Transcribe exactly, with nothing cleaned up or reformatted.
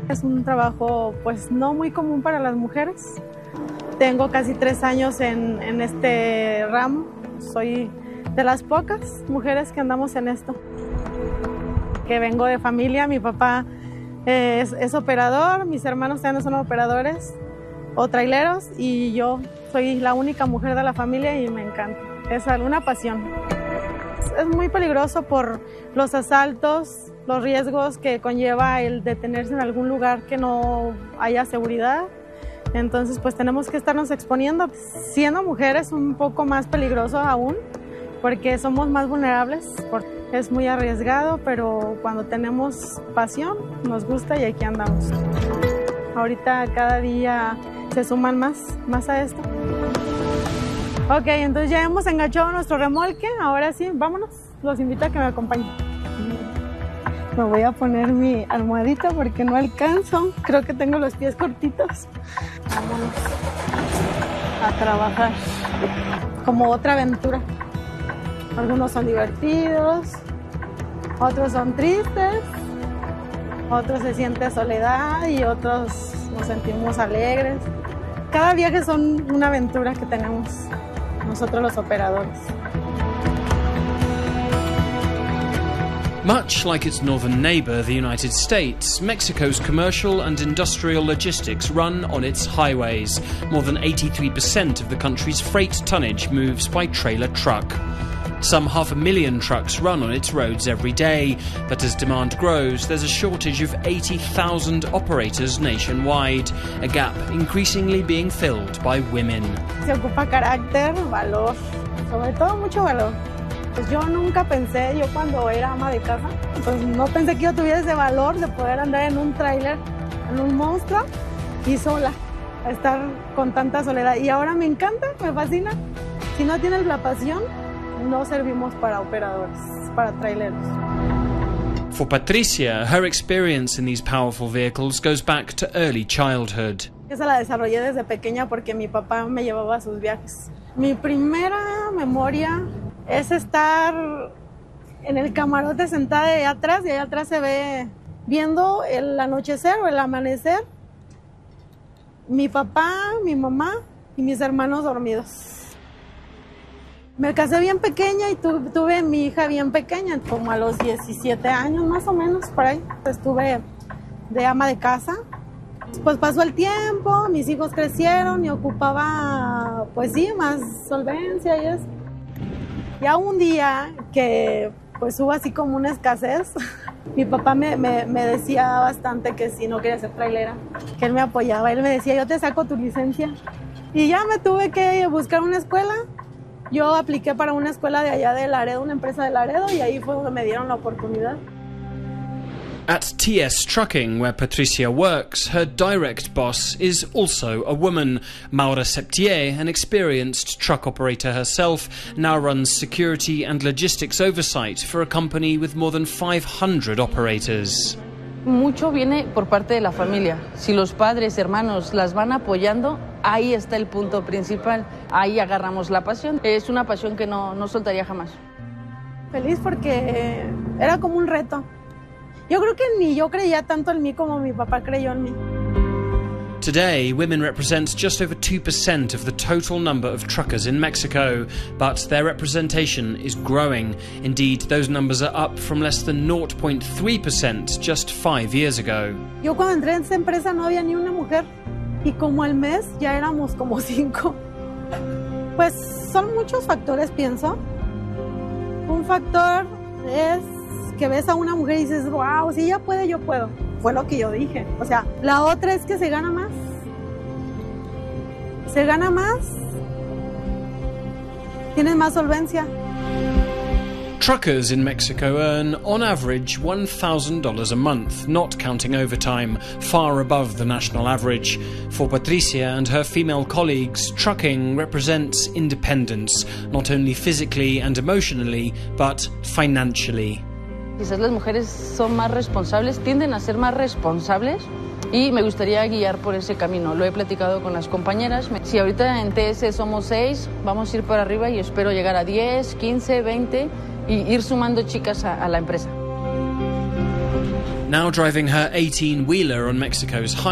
Es un trabajo pues no muy común para las mujeres. Tengo casi tres años en, en este ramo. Soy de las pocas mujeres que andamos en esto. Que vengo de familia, mi papá es, es operador, mis hermanos también son operadores o traileros y yo soy la única mujer de la familia y me encanta. Es una pasión. Es muy peligroso por los asaltos, los riesgos que conlleva el detenerse en algún lugar que no haya seguridad. Entonces, pues tenemos que estarnos exponiendo. Siendo mujeres, un poco más peligroso aún, porque somos más vulnerables. Es muy arriesgado, pero cuando tenemos pasión, nos gusta y aquí andamos. Ahorita cada día se suman más, más a esto. Ok, entonces ya hemos enganchado nuestro remolque. Ahora sí, vámonos. Los invito a que me acompañen. Me voy a poner mi almohadita porque no alcanzo. Creo que tengo los pies cortitos. Vámonos a trabajar. Como otra aventura. Algunos son divertidos, otros son tristes, otros se siente soledad y otros nos sentimos alegres. Cada viaje son una aventura que tenemos nosotros los operadores. Much like its northern neighbour, the United States, Mexico's commercial and industrial logistics run on its highways. More than eighty-three percent of the country's freight tonnage moves by trailer truck. Some half a million trucks run on its roads every day, but as demand grows, there's a shortage of eighty thousand operators nationwide, a gap increasingly being filled by women. Se ocupa carácter, valor, sobre todo mucho valor. Pues yo nunca pensé, yo cuando era ama de casa, pues no pensé que yo tuviera ese valor de poder andar en un tráiler, en un monstruo y sola, estar con tanta soledad. Y ahora me encanta, me fascina. Si no tienes la pasión, no servimos para operadores, para traileros. For Patricia, her experience in these powerful vehicles goes back to early childhood. Esa la desarrollé desde pequeña porque mi papá me llevaba a sus viajes. Mi primera memoria es estar en el camarote sentada de allá atrás y allá atrás se ve viendo el anochecer o el amanecer. Mi papá, mi mamá y mis hermanos dormidos. Me casé bien pequeña y tu, tuve mi hija bien pequeña, como a los diecisiete años más o menos, por ahí. Estuve de ama de casa. Pues pasó el tiempo, mis hijos crecieron y ocupaba, pues sí, más solvencia y eso. Ya un día que pues hubo así como una escasez, mi papá me, me, me decía bastante que si no quería ser trailera, que él me apoyaba. Él me decía, yo te saco tu licencia. Y ya me tuve que buscar una escuela. Yo apliqué para una escuela de allá de Laredo, una empresa de Laredo, y ahí fue donde me dieron la oportunidad. At T S Trucking, where Patricia works, her direct boss is also a woman. Maura Septier, an experienced truck operator herself, now runs security and logistics oversight for a company with more than five hundred operators. Mucho viene por parte de la familia. Si los padres, hermanos las van apoyando, ahí está el punto principal. Ahí agarramos la pasión. Es una pasión que no, no soltaría jamás. Feliz porque era como un reto. Yo creo que ni yo creía tanto en mí como mi papá creyó en mí. Today, women represent just over two percent of the total number of truckers in Mexico, but their representation is growing. Indeed, those numbers are up from less than zero point three percent just five years ago. Yo cuando entré en esta empresa no había ni una mujer y como al mes ya éramos como cinco. Pues son muchos factores, pienso. Un factor es que ves a una mujer y dices, wow, si ella puede, yo puedo. Fue lo que yo dije. O sea, la otra es que se gana más. Se gana más. Tienes más solvencia. Truckers in Mexico earn, on average, one thousand dollars a month, not counting overtime, far above the national average. For Patricia and her female colleagues, trucking represents independence, not only physically and emotionally, but financially. Quizás las mujeres son más responsables, tienden a ser más responsables y me gustaría guiar por ese camino. Lo he platicado con las compañeras. Si ahorita en T S somos seis, vamos a ir para arriba y espero llegar a diez, quince, veinte y ir sumando chicas a, a la empresa. Now driving her eighteen-wheeler on Mexico's highway.